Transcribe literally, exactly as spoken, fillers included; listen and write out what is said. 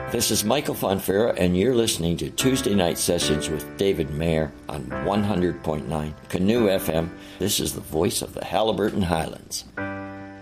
This is Michael Fonfera, and you're listening to Tuesday Night Sessions with David Mayer on one hundred point nine Canoe F M. This is the voice of the Haliburton Highlands.